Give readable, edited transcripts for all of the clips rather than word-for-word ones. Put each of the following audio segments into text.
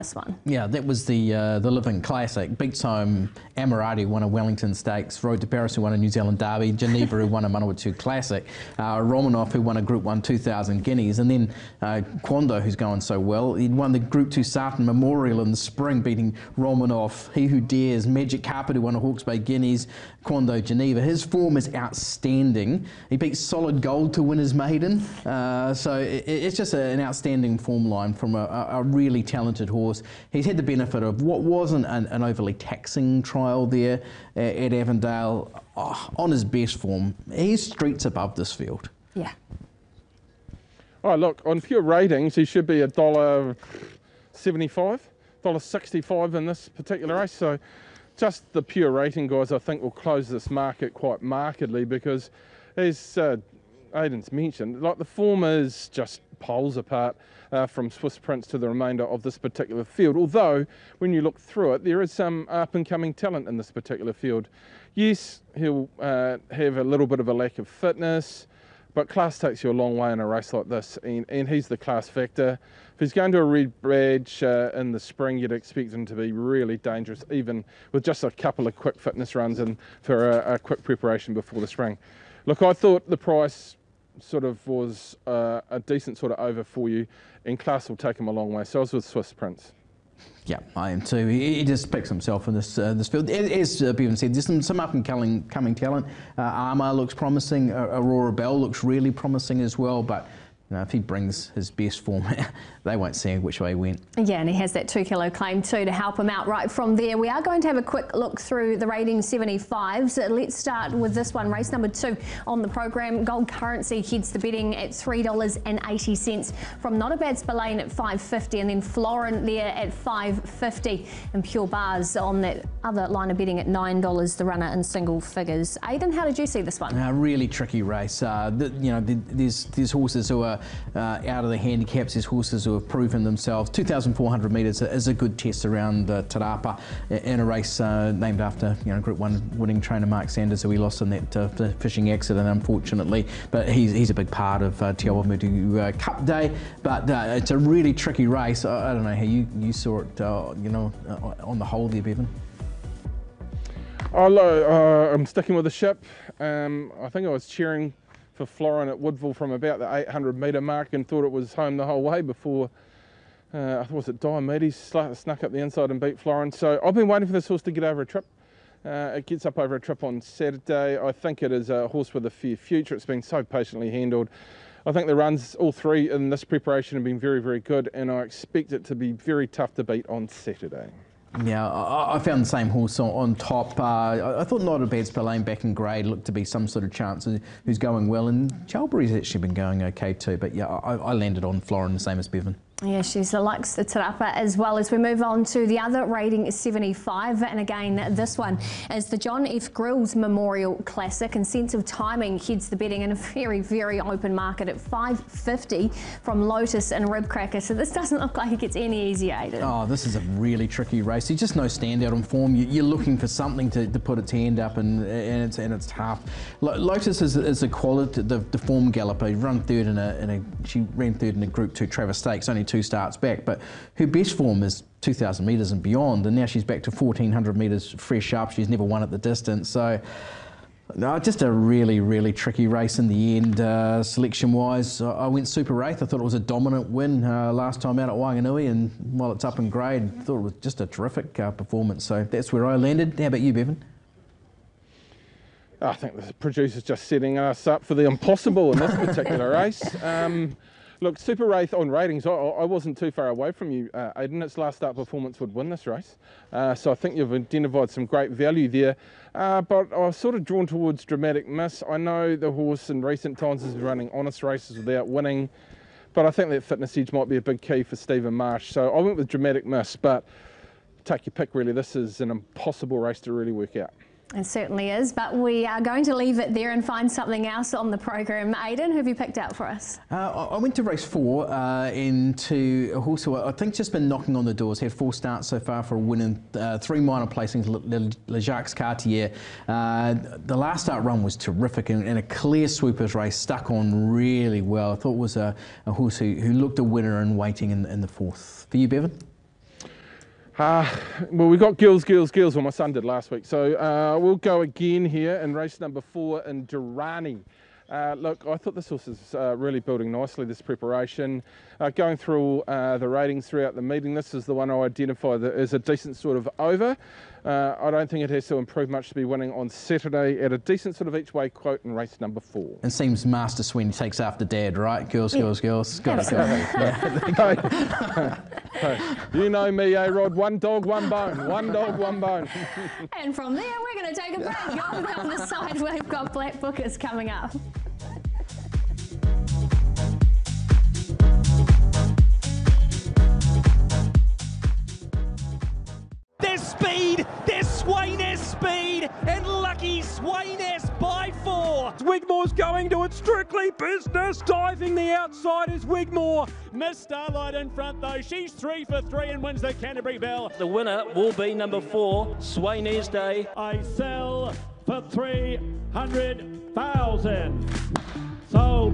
this one. Yeah, that was the Living Classic. Beats home Amirati, who won a Wellington Stakes, Road to Paris, who won a New Zealand Derby, Geneva, who won a Manawatu Classic, Romanov, who won a Group 1 2000 Guineas, and then Quando, who's going so well. He won the Group 2 Sarton Memorial in the spring, beating Romanov, He Who Dares, Magic Carpet, who won a Hawke's Bay Guineas, Quando, Geneva. His form is outstanding. He beat Solid Gold to win his maiden, so it's just an outstanding form line from a really talented horse. He's had the benefit of what wasn't an overly taxing trial there at Avondale. On his best form, he's streets above this field. Yeah. Oh, look, on pure ratings, he should be $1.75, $1.65 in this particular race. So just the pure rating guys, I think, will close this market quite markedly because, as Aidan's mentioned, like the form is just poles apart from Swiss Prince to the remainder of this particular field. Although, when you look through it, there is some up-and-coming talent in this particular field. Yes, he'll have a little bit of a lack of fitness, but class takes you a long way in a race like this, and he's the class factor. If he's going to a red badge in the spring, you'd expect him to be really dangerous, even with just a couple of quick fitness runs and for a quick preparation before the spring. Look, I thought the price sort of was a decent sort of over for you, and class will take him a long way. So I was with Swiss Prince. Yeah, I am too. He just picks himself in this field. As Bevan said, there's some up and coming talent. Armour looks promising. Aurora Bell looks really promising as well. But you know, if he brings his best form, they won't see which way he went. Yeah, and he has that 2 kilo claim too to help him out right from there. We are going to have a quick look through the rating 75s. Let's start with this one, race number 2 on the program. Gold Currency heads the betting at $3.80 from Not a Bad Spillane at $5.50, and then Florin there at $5.50, and Pure Bars on that other line of betting at $9, the runner in single figures. Aidan, how did you see this one? A really tricky race. There's horses who are out of the handicaps. There's horses who have proven themselves. 2,400 metres is a good test around Tarapa in a race named after Group 1 winning trainer Mark Sanders, who we lost in that fishing accident, unfortunately. But he's a big part of Te Awamutu Cup Day. But it's a really tricky race. I don't know how you saw it. On the whole there, Bevan. I'm sticking with the ship. I think I was cheering for Florin at Woodville from about the 800 metre mark and thought it was home the whole way before, was it Diomedes snuck up the inside and beat Florin. So I've been waiting for this horse to get over a trip. It gets up over a trip on Saturday. I think it is a horse with a fair future. It's been so patiently handled. I think the runs, all three in this preparation, have been very, very good, and I expect it to be very tough to beat on Saturday. Yeah, I found the same horse on top. I thought Not a Bad Spillane back in grade looked to be some sort of chance who's going well, and Chalbury's actually been going okay too. But yeah, I landed on Florin, the same as Bevan. Yeah, she likes the Tarapa as well. As we move on to the other rating 75, and again this one is the John F. Grills Memorial Classic, and Sense of Timing heads the betting in a very, very open market at $5.50 from Lotus and Ribcracker. So this doesn't look like it gets any easier, Aidan. Oh, this is a really tricky race. There's just no standout on form. You're looking for something to put its hand up, and it's tough. Lotus is a quality, the form galloper. She ran third in a Group 2 Travis Stakes, only 2 starts back, but her best form is 2,000 metres and beyond, and now she's back to 1,400 metres fresh up. She's never won at the distance, so just a really, really tricky race in the end. Selection-wise, I went Super Wraith. I thought it was a dominant win last time out at Wanganui, and while it's up in grade, I thought it was just a terrific performance, so that's where I landed. How about you, Bevan? I think the producer's just setting us up for the impossible in this particular race. Look, Super Wraith on ratings, I wasn't too far away from you, Aidan. Its last start performance would win this race. So I think you've identified some great value there. But I was sort of drawn towards Dramatic Miss. I know the horse in recent times has been running honest races without winning, but I think that fitness edge might be a big key for Stephen Marsh. So I went with Dramatic Miss, but take your pick really. This is an impossible race to really work out. It certainly is, but we are going to leave it there and find something else on the program. Aidan, who have you picked out for us? I went to race 4 into a horse who I think just been knocking on the doors. Had 4 starts so far for a win and 3 minor placings, Le Jacques Cartier. The last start run was terrific and a clear swoopers race, stuck on really well. I thought it was a horse who looked a winner and waiting in the 4th. For you, Bevan? Well, we got girls, well, my son did last week. So we'll go again here in race number 4 in Durrani. Look, I thought this horse is really building nicely, this preparation. Going through the ratings throughout the meeting, this is the one I identified that is a decent sort of over. I don't think it has to improve much to be winning on Saturday at a decent sort of each way quote in race number 4. It seems Master Sweeney takes after Dad, right? Girls. Got to Hey, you know me, A-Rod, one dog, one bone. One dog, one bone. And from there, we're going to take a break. On the other side, we've got Black Bookers coming up. There's speed, there's Sweyness speed, and Lucky Sweyness by 4. Wigmore's going to it, strictly business. Diving the outside is Wigmore. Miss Starlight in front though, she's 3 for 3 and wins the Canterbury Bell. The winner will be number 4, Sweyness Day. I sell for 300,000. So.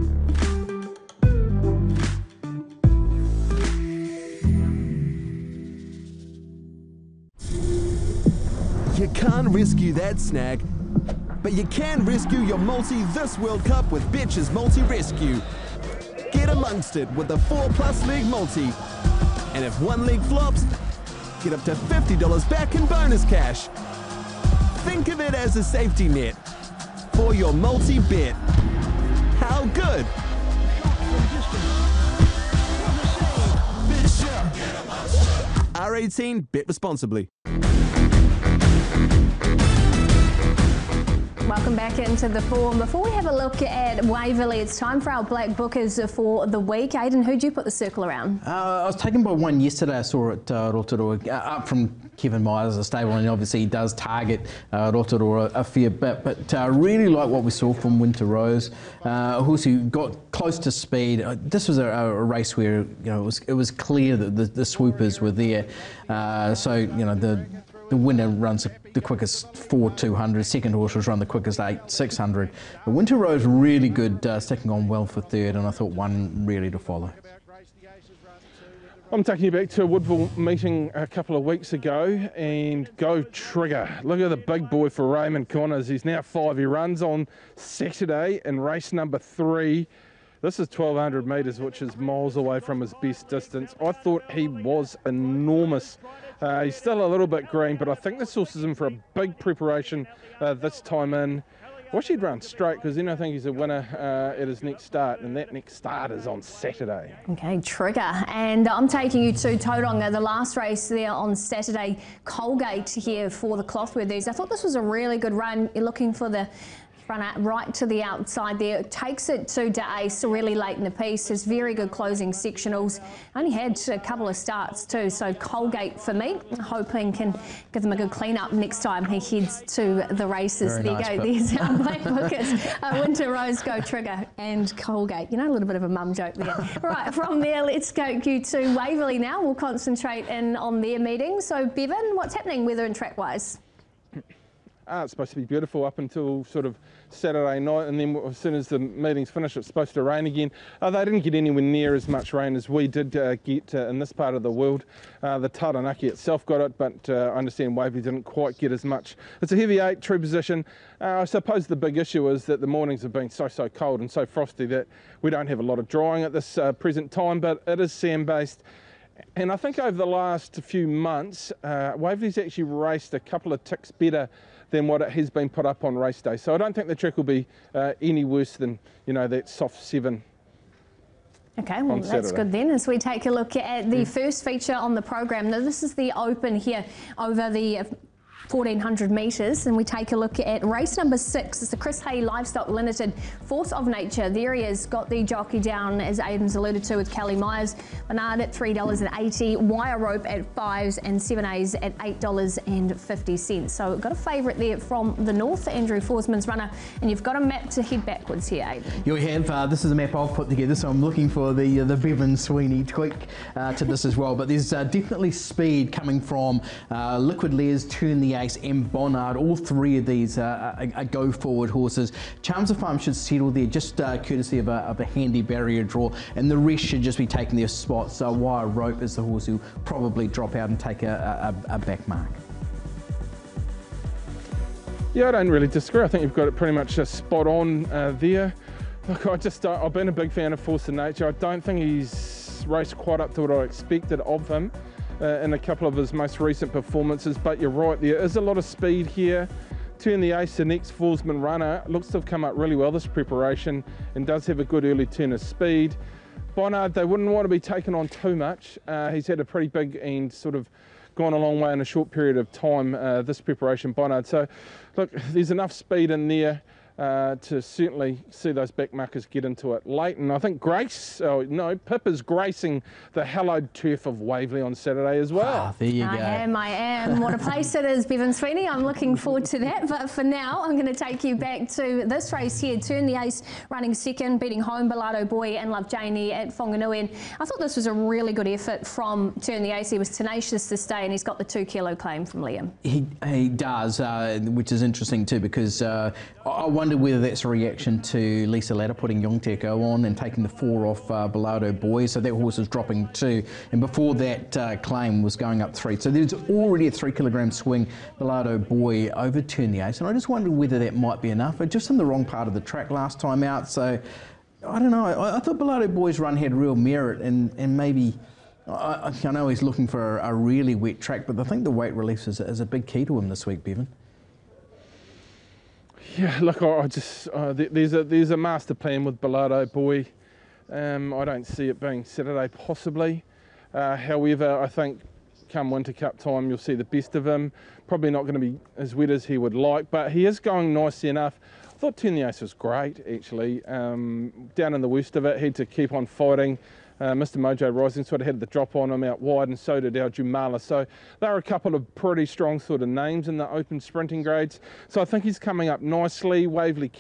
You can't rescue that snag, but you can rescue your multi this World Cup with Betches Multi Rescue. Get amongst it with the 4+ leg multi. And if one leg flops, get up to $50 back in bonus cash. Think of it as a safety net for your multi-bet. How good? R18, bet responsibly. Welcome back into the forum. Before we have a look at Waverley, it's time for our Black Bookers for the week. Aidan, who'd you put the circle around? I was taken by one yesterday. I saw it Rotorua, up from Kevin Myers, a stable, and obviously he does target Rotorua a fair bit. But I really like what we saw from Winter Rose, a horse who got close to speed. This was a race where it was clear that the swoopers were there. The winner runs the quickest 4-200. Second horse was run the quickest 8-600. But Winter Rose really good, sticking on well for third, and I thought one really to follow. I'm taking you back to a Woodville meeting a couple of weeks ago, and Go Trigger. Look at the big boy for Raymond Connors. He's now 5. He runs on Saturday in race number 3. This is 1,200 metres, which is miles away from his best distance. I thought he was enormous. He's still a little bit green, but I think this horse is in for a big preparation this time in. I wish he'd run straight, because then I think he's a winner at his next start, and that next start is on Saturday. Okay, Trigger. And I'm taking you to Tauranga, the last race there on Saturday. Colgate here for the Clothworthies. I thought this was a really good run. You're looking for the run out right to the outside there. It takes it to Ace really late in the piece. Has very good closing sectionals. Only had a couple of starts too, so Colgate for me. Hoping can give them a good clean up next time he heads to the races. Very there nice, you go. There's our Black Bookers. Winter Rose, Go Trigger and Colgate. You know, a little bit of a mum joke there. Right, from there, let's go you to Waverley now. We'll concentrate in on their meeting. So Bevan, what's happening weather and track wise? It's supposed to be beautiful up until sort of Saturday night, and then as soon as the meeting's finished, it's supposed to rain again. They didn't get anywhere near as much rain as we did get in this part of the world. The Taranaki itself got it, but I understand Waverley didn't quite get as much. It's a heavy 8, true position. I suppose the big issue is that the mornings have been so cold and so frosty that we don't have a lot of drying at this present time, but it is sand-based. And I think over the last few months, Waverley's actually raced a couple of ticks better than what it has been put up on race day. So I don't think the track will be any worse than, that soft 7. Okay, well that's good then, as we take a look at the first feature on the program. Now this is the Open here over the 1,400 metres, and we take a look at race number 6. It's the Chris Hay Livestock Limited Force of Nature. There he is, got the jockey down, as Aidan's alluded to, with Kelly Myers. Bernard at $3.80, Wire Rope at 5s, and 7A's at $8.50. So we've got a favourite there from the north, Andrew Forsman's runner, and you've got a map to head backwards here, Aidan. You have. This is a map I've put together, so I'm looking for the Bevan Sweeney tweak to this as well. But there's definitely speed coming from Liquid Lear's Turn the Ace and Bonnard. All three of these are go forward horses. Charms of Farm should settle there just courtesy of a handy barrier draw, and the rest should just be taking their spots. So Wire Rope is the horse who probably drop out and take a back mark. Yeah, I don't really disagree. I think you've got it pretty much spot on there. Look, I've been a big fan of Force of Nature. I don't think he's raced quite up to what I expected of him in a couple of his most recent performances, but you're right, there is a lot of speed here. Turn the Ace, the next Forsman runner, looks to have come up really well this preparation and does have a good early turn of speed. Bonnard, they wouldn't want to be taken on too much. He's had a pretty big and sort of gone a long way in a short period of time, this preparation, Bonnard. So, look, there's enough speed in there to certainly see those back markers get into it late. And I think Pip is gracing the hallowed turf of Waverley on Saturday as well. There you go. I am. What a place it is, Bevan Sweeney. I'm looking forward to that. But for now, I'm going to take you back to this race here. Turn the Ace running second, beating home Bellardo Boy and Love Janie at Whanganui. And I thought this was a really good effort from Turn the Ace. He was tenacious this day, and he's got the 2 kilo claim from Liam. He does, which is interesting too, because I wonder whether that's a reaction to Lisa Ladder putting Young Teko on and taking the 4 off Bellardo Boy, so that horse is dropping 2, and before that claim was going up 3. So there's already a 3 kilogram swing Bellardo Boy over Turn the Ace, and I just wonder whether that might be enough, but just in the wrong part of the track last time out, so I don't know. I thought Bellardo Boy's run had real merit, and maybe I know he's looking for a really wet track, but I think the weight release is a big key to him this week, Bevan. Yeah, look, there's a master plan with Bellardo Boy. I don't see it being Saturday, possibly. However, I think come Winter Cup time, you'll see the best of him. Probably not going to be as wet as he would like, but he is going nicely enough. I thought Turn the Ace was great, actually. Down in the worst of it, had to keep on fighting. Mr. Mojo Rising sort of had the drop on him out wide, and so did our Jumala. So there are a couple of pretty strong sort of names in the open sprinting grades. So I think he's coming up nicely. Waverley